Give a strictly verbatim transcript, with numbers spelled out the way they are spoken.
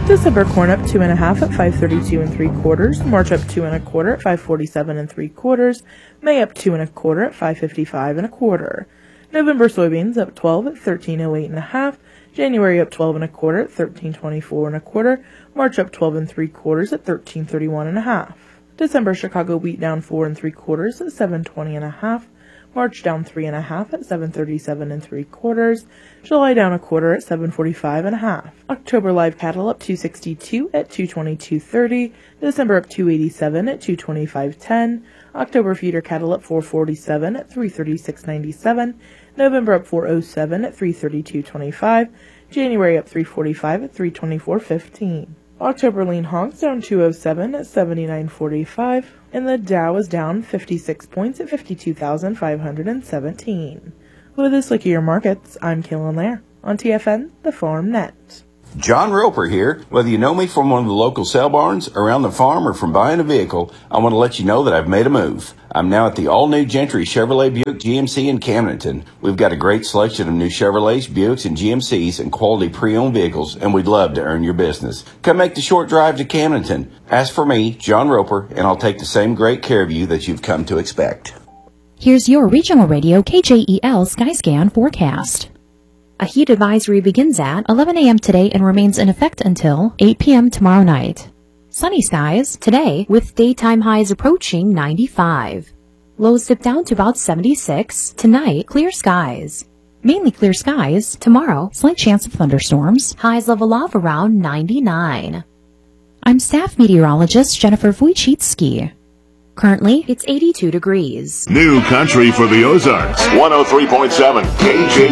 December corn up two and a half at five thirty-two and three quarters. March up two and a quarter at five forty-seven and three quarters. May up two and a quarter at five fifty-five and a quarter. November soybeans up twelve at thirteen oh eight and a half. January up twelve and a quarter at thirteen twenty-four and a quarter. March up twelve and three quarters at thirteen thirty-one and a half. December Chicago wheat down four and three quarters at seven twenty and a half. March down three and a half at seven thirty-seven and three quarters. July down a quarter at seven forty-five and a half. October live cattle up two sixty-two at two twenty-two thirty. December up two eighty-seven at two twenty-five ten. October feeder cattle up four forty-seven at three thirty-six ninety-seven. November up four oh seven at three thirty-two twenty-five. January up three forty-five at three twenty-four fifteen. October lean hogs down two oh seven at seventy-nine forty-five, and the Dow is down fifty-six points at fifty-two thousand five hundred seventeen. With this look at your markets, I'm Kaylin Lair on T F N, the Farm Net. John Roper here. Whether you know me from one of the local sale barns, around the farm, or from buying a vehicle, I want to let you know that I've made a move. I'm now at the all-new Gentry Chevrolet Buick G M C in Camdenton. We've got a great selection of new Chevrolets, Buicks, and G M Cs and quality pre-owned vehicles, and we'd love to earn your business. Come make the short drive to Camdenton. Ask for me, John Roper, and I'll take the same great care of you that you've come to expect. Here's your regional radio K J E L Skyscan forecast. A heat advisory begins at eleven a.m. today and remains in effect until eight p.m. tomorrow night. Sunny skies today with daytime highs approaching ninety-five. Lows dip down to about seventy-six. Tonight, clear skies. Mainly clear skies. Tomorrow, slight chance of thunderstorms. Highs level off around ninety-nine. I'm staff meteorologist Jennifer Wojcicki. Currently, it's eighty-two degrees. New country for the Ozarks. one oh three point seven K J